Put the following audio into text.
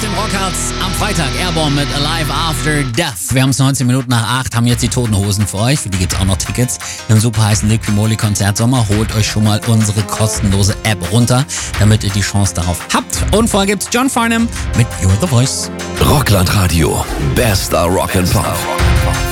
dem Rockharz am Freitag. Airborne mit Alive After Death. Wir haben es 19 Minuten nach 8, haben jetzt die Toten Hosen für euch. Für die gibt's auch noch Tickets. Im super heißen Liquimoli Konzert Sommer. Holt euch schon mal unsere kostenlose App runter, damit ihr die Chance darauf habt. Und vorher gibt's John Farnham mit You're the Voice. Rockland Radio. Bester Rock'n'Pop.